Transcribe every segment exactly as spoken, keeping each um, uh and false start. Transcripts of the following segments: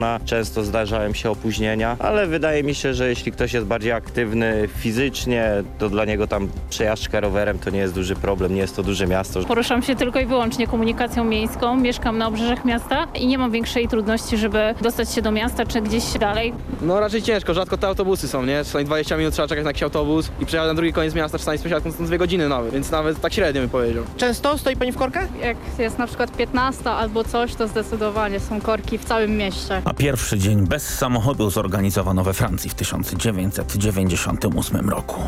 Często zdarzają się opóźnienia, ale wydaje mi się, że jeśli ktoś jest bardziej aktywny fizycznie, to dla niego tam przejażdżka rowerem to nie jest duży problem, nie jest to duże miasto. Poruszam się tylko i wyłącznie komunikacją miejską, mieszkam na obrzeżach miasta i nie mam większej trudności, żeby dostać się do miasta czy gdzieś dalej. No raczej ciężko, rzadko te autobusy są, nie? Czasami dwadzieścia minut trzeba czekać na jakiś autobus i przejechać na drugi koniec miasta, czasami z przesiadką są dwie godziny nawet, więc nawet tak średnio bym powiedział. Często stoi pani w korkach? Jak jest na przykład piętnasta albo coś, to zdecydowanie są korki w całym mieście. A pierwszy dzień bez samochodu zorganizowano we Francji w tysiąc dziewięćset dziewięćdziesiątym ósmym roku.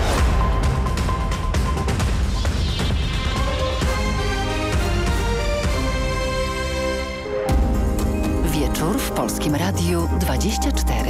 Wieczór w Polskim Radiu dwadzieścia cztery.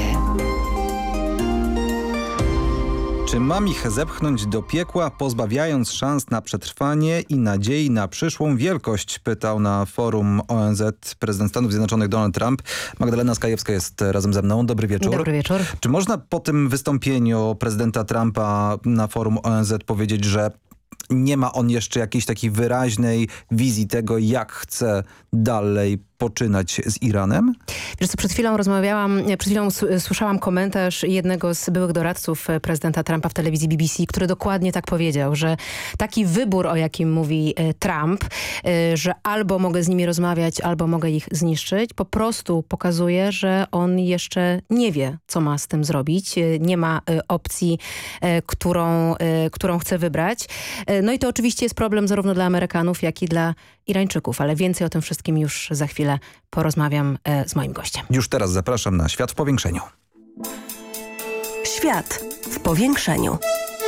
Czy mam ich zepchnąć do piekła, pozbawiając szans na przetrwanie i nadziei na przyszłą wielkość? Pytał na forum O N Z prezydent Stanów Zjednoczonych Donald Trump. Magdalena Skajewska jest razem ze mną. Dobry wieczór. Dobry wieczór. Czy można po tym wystąpieniu prezydenta Trumpa na forum O N Z powiedzieć, że nie ma on jeszcze jakiejś takiej wyraźnej wizji tego, jak chce dalej poczynać z Iranem? Wiesz co, przed chwilą rozmawiałam, przed chwilą słyszałam komentarz jednego z byłych doradców prezydenta Trumpa w telewizji B B C, który dokładnie tak powiedział, że taki wybór, o jakim mówi Trump, że albo mogę z nimi rozmawiać, albo mogę ich zniszczyć, po prostu pokazuje, że on jeszcze nie wie, co ma z tym zrobić. Nie ma opcji, którą, którą chce wybrać. No i to oczywiście jest problem zarówno dla Amerykanów, jak i dla Irańczyków, ale więcej o tym wszystkim już za chwilę porozmawiam z moim gościem. Już teraz zapraszam na Świat w powiększeniu. Świat w powiększeniu.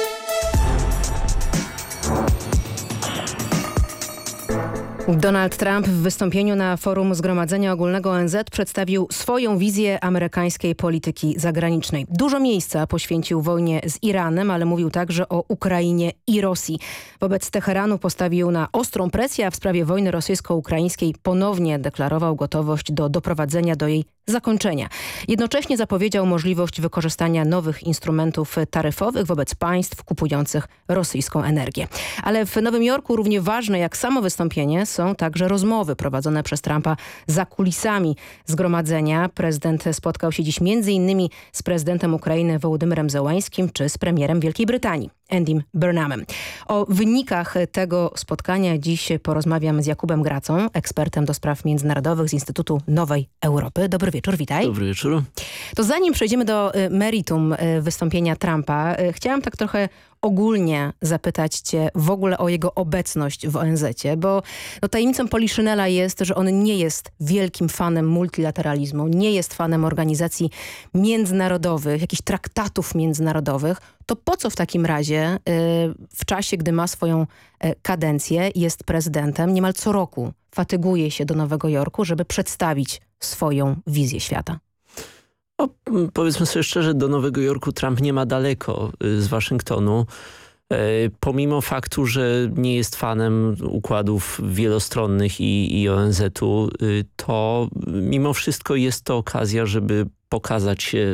Donald Trump w wystąpieniu na forum Zgromadzenia Ogólnego O N Z przedstawił swoją wizję amerykańskiej polityki zagranicznej. Dużo miejsca poświęcił wojnie z Iranem, ale mówił także o Ukrainie i Rosji. Wobec Teheranu postawił na ostrą presję, a w sprawie wojny rosyjsko-ukraińskiej ponownie deklarował gotowość do doprowadzenia do jej zakończenia. Jednocześnie zapowiedział możliwość wykorzystania nowych instrumentów taryfowych wobec państw kupujących rosyjską energię. Ale w Nowym Jorku równie ważne jak samo wystąpienie są także rozmowy prowadzone przez Trumpa za kulisami zgromadzenia. Prezydent spotkał się dziś między innymi z prezydentem Ukrainy Wołodymyrem Zełańskim czy z premierem Wielkiej Brytanii Andym Burnhamem. O wynikach tego spotkania dziś porozmawiam z Jakubem Gracą, ekspertem do spraw międzynarodowych z Instytutu Nowej Europy. Dobry wieczór, witaj. Dobry wieczór. To zanim przejdziemy do meritum wystąpienia Trumpa, chciałam tak trochę ogólnie zapytać cię w ogóle o jego obecność w O N Z-cie, bo no, tajemnicą Poliszynela jest, że on nie jest wielkim fanem multilateralizmu, nie jest fanem organizacji międzynarodowych, jakichś traktatów międzynarodowych. To po co w takim razie y, w czasie, gdy ma swoją y, kadencję, jest prezydentem, niemal co roku fatyguje się do Nowego Jorku, żeby przedstawić swoją wizję świata? O, powiedzmy sobie szczerze, do Nowego Jorku Trump nie ma daleko z Waszyngtonu. E, pomimo faktu, że nie jest fanem układów wielostronnych i, i O N Z-u, to mimo wszystko jest to okazja, żeby pokazać się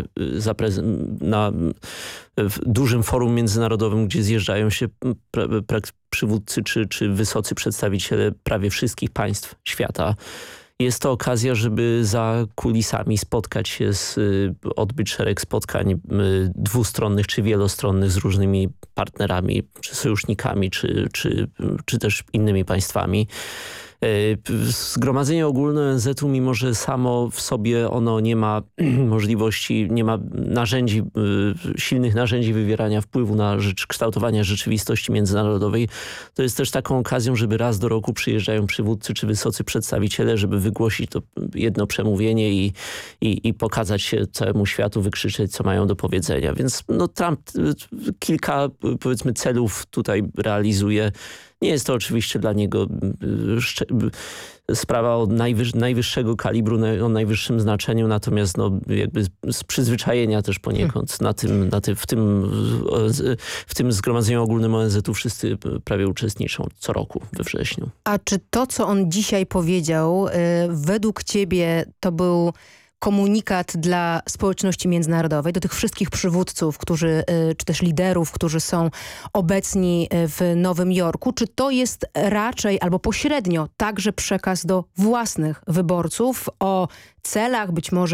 na w dużym forum międzynarodowym, gdzie zjeżdżają się pra, pra, przywódcy czy, czy wysocy przedstawiciele prawie wszystkich państw świata. Jest to okazja, żeby za kulisami spotkać się z, odbyć szereg spotkań dwustronnych czy wielostronnych z różnymi partnerami, czy sojusznikami, czy, czy, czy też innymi państwami. Zgromadzenie Ogólne O N Z-u, mimo że samo w sobie ono nie ma możliwości, nie ma narzędzi, silnych narzędzi wywierania wpływu na rzecz kształtowania rzeczywistości międzynarodowej, to jest też taką okazją, żeby raz do roku przyjeżdżają przywódcy czy wysocy przedstawiciele, żeby wygłosić to jedno przemówienie i, i, i pokazać się całemu światu, wykrzyczeć, co mają do powiedzenia. Więc no, Trump kilka, powiedzmy, celów tutaj realizuje. Nie jest to oczywiście dla niego sprawa o najwyż, najwyższego kalibru, o najwyższym znaczeniu, natomiast no, jakby z przyzwyczajenia też poniekąd hmm. na tym, na tym, w, tym, w tym Zgromadzeniu Ogólnym O N Z-u wszyscy prawie uczestniczą co roku we wrześniu. A czy to, co on dzisiaj powiedział, według ciebie to był komunikat dla społeczności międzynarodowej, do tych wszystkich przywódców, którzy, czy też liderów, którzy są obecni w Nowym Jorku? Czy to jest raczej albo pośrednio także przekaz do własnych wyborców o celach, być może